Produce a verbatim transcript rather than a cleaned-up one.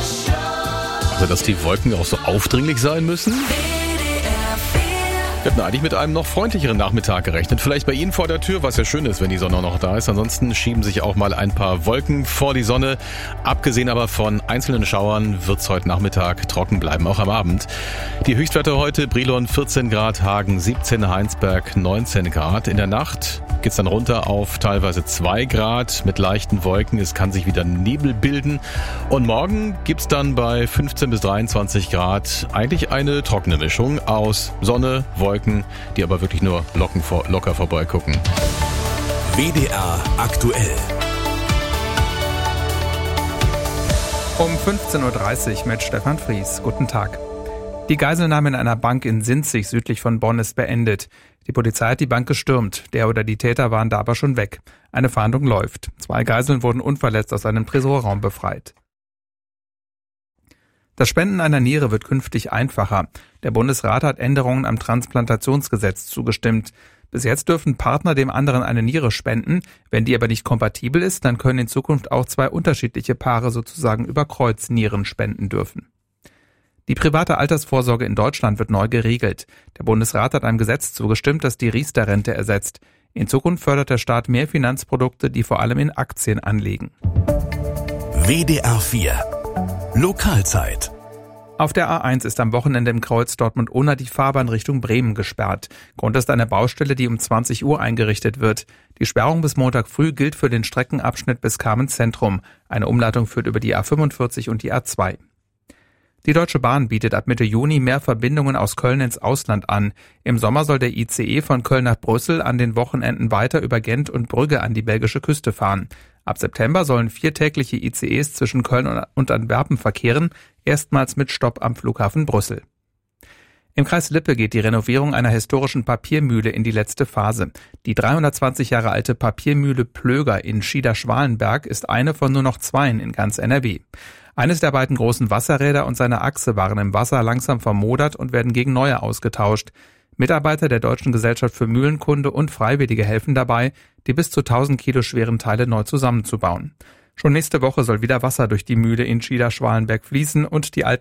Also, dass die Wolken auch so aufdringlich sein müssen? Wir hatten eigentlich mit einem noch freundlicheren Nachmittag gerechnet. Vielleicht bei Ihnen vor der Tür, was ja schön ist, wenn die Sonne noch da ist. Ansonsten schieben sich auch mal ein paar Wolken vor die Sonne. Abgesehen aber von einzelnen Schauern wird es heute Nachmittag trocken bleiben, auch am Abend. Die Höchstwerte heute: Brilon vierzehn Grad, Hagen siebzehn, Heinsberg neunzehn Grad. In der Nacht geht's dann runter auf teilweise zwei Grad mit leichten Wolken. Es kann sich wieder Nebel bilden. Und morgen gibt's dann bei fünfzehn bis dreiundzwanzig Grad eigentlich eine trockene Mischung aus Sonne, Wolken, die aber wirklich nur locken vor, locker vorbeigucken. W D R aktuell. Um fünfzehn Uhr dreißig mit Stefan Fries. Guten Tag. Die Geiselnahme in einer Bank in Sinzig südlich von Bonn ist beendet. Die Polizei hat die Bank gestürmt. Der oder die Täter waren da aber schon weg. Eine Fahndung läuft. Zwei Geiseln wurden unverletzt aus einem Tresorraum befreit. Das Spenden einer Niere wird künftig einfacher. Der Bundesrat hat Änderungen am Transplantationsgesetz zugestimmt. Bis jetzt dürfen Partner dem anderen eine Niere spenden. Wenn die aber nicht kompatibel ist, dann können in Zukunft auch zwei unterschiedliche Paare sozusagen über Kreuz Nieren spenden dürfen. Die private Altersvorsorge in Deutschland wird neu geregelt. Der Bundesrat hat einem Gesetz zugestimmt, das die Riester-Rente ersetzt. In Zukunft fördert der Staat mehr Finanzprodukte, die vor allem in Aktien anlegen. W D R vier Lokalzeit. Auf der A eins ist am Wochenende im Kreuz Dortmund-Unna die Fahrbahn Richtung Bremen gesperrt. Grund ist eine Baustelle, die um zwanzig Uhr eingerichtet wird. Die Sperrung bis Montag früh gilt für den Streckenabschnitt bis Kamenz-Zentrum. Eine Umleitung führt über die A fünfundvierzig und die A zwei. Die Deutsche Bahn bietet ab Mitte Juni mehr Verbindungen aus Köln ins Ausland an. Im Sommer soll der I C E von Köln nach Brüssel, an den Wochenenden weiter über Gent und Brügge an die belgische Küste fahren. Ab September sollen vier tägliche I C Es zwischen Köln und Antwerpen verkehren, erstmals mit Stopp am Flughafen Brüssel. Im Kreis Lippe geht die Renovierung einer historischen Papiermühle in die letzte Phase. Die dreihundertzwanzig Jahre alte Papiermühle Plöger in Schieder-Schwalenberg ist eine von nur noch zweien in ganz N R W. Eines der beiden großen Wasserräder und seine Achse waren im Wasser langsam vermodert und werden gegen neue ausgetauscht. Mitarbeiter der Deutschen Gesellschaft für Mühlenkunde und Freiwillige helfen dabei, die bis zu tausend Kilo schweren Teile neu zusammenzubauen. Schon nächste Woche soll wieder Wasser durch die Mühle in Schieder-Schwalenberg fließen und die alten